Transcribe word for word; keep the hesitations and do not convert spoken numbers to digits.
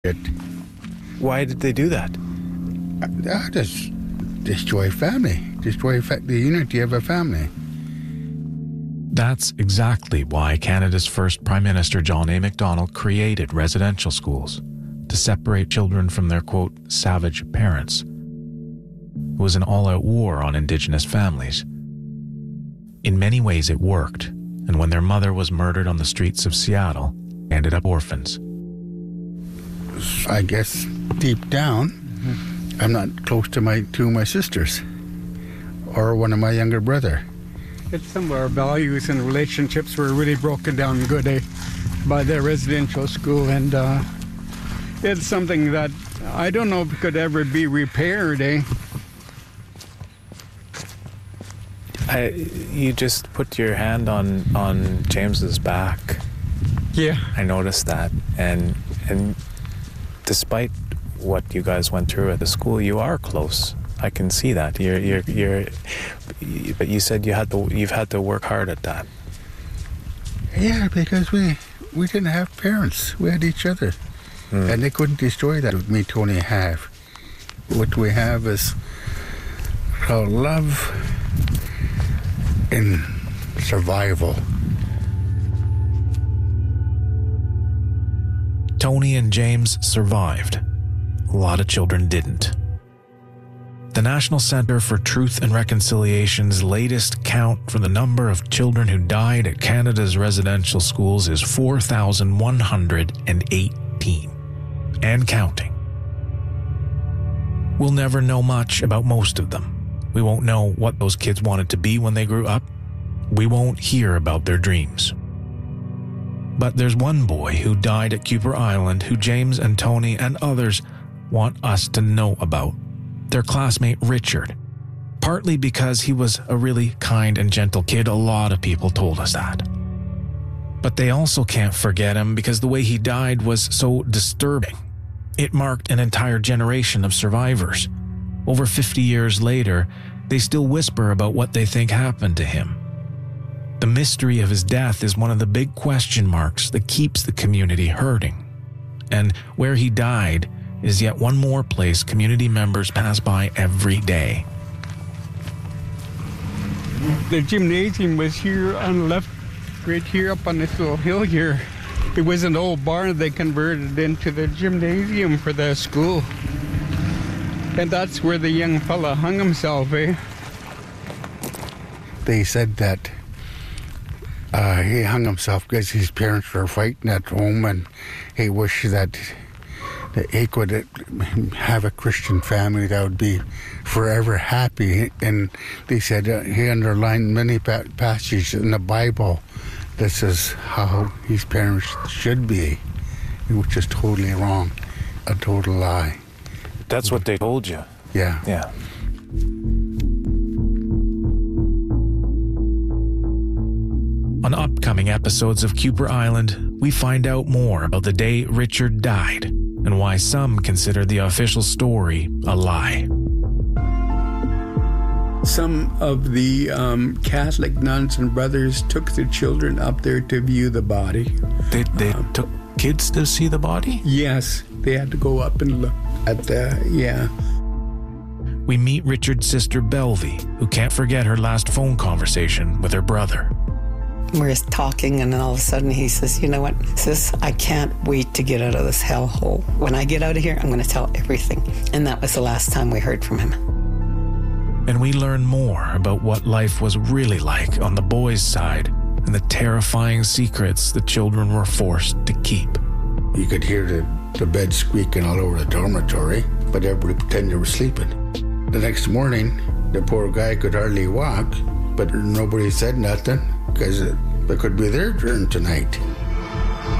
it. Why did they do that? Uh, just destroy family, destroy fa- the unity of a family. That's exactly why Canada's first Prime Minister John A. Macdonald created residential schools to separate children from their, quote, savage parents. It was an all-out war on Indigenous families. In many ways it worked, and when their mother was murdered on the streets of Seattle, they ended up orphans. I guess deep down, mm-hmm. I'm not close to my two of my sisters or one of my younger brother. It's some of our values and relationships were really broken down good eh, by the residential school, and uh, it's something that I don't know if it could ever be repaired, eh? I, you just put your hand on, on James's back. Yeah. I noticed that, and and despite what you guys went through at the school, you are close. I can see that. You're you're you're. But you said you had to. You've had to work hard at that. Yeah, because we we didn't have parents. We had each other, mm. and they couldn't destroy that. Me, Tony, have. What we have is called love and survival. Tony and James survived. A lot of children didn't. The National Centre for Truth and Reconciliation's latest count for the number of children who died at Canada's residential schools is four thousand one hundred eighteen, and counting. We'll never know much about most of them. We won't know what those kids wanted to be when they grew up. We won't hear about their dreams. But there's one boy who died at Kuper Island who James and Tony and others want us to know about. Their classmate Richard. Partly because he was a really kind and gentle kid, a lot of people told us that. But they also can't forget him because the way he died was so disturbing. It marked an entire generation of survivors. Over fifty years later, they still whisper about what they think happened to him. The mystery of his death is one of the big question marks that keeps the community hurting. And where he died is yet one more place community members pass by every day. The gymnasium was here on the left, right here up on this little hill here. It was an old barn they converted into the gymnasium for the school. And that's where the young fella hung himself, eh? They said that uh, he hung himself because his parents were fighting at home, and he wished that, that he could have a Christian family that would be forever happy. And they said uh, he underlined many pa- passages in the Bible that says how his parents should be, which is totally wrong, a total lie. That's what they told you. Yeah. Yeah. On upcoming episodes of Kuper Island, we find out more about the day Richard died and why some consider the official story a lie. Some of the um, Catholic nuns and brothers took the children up there to view the body. They, they um, took kids to see the body? Yes, they had to go up and look at the, yeah. We meet Richard's sister Belvie, who can't forget her last phone conversation with her brother. We're talking, and then all of a sudden he says, you know what, sis, I can't wait to get out of this hellhole. When I get out of here, I'm going to tell everything. And that was the last time we heard from him. And we learn more about what life was really like on the boys' side and the terrifying secrets the children were forced to keep. You could hear the, the bed squeaking all over the dormitory, but everybody pretended they were sleeping. The next morning, the poor guy could hardly walk, but nobody said nothing because it, it could be their turn tonight.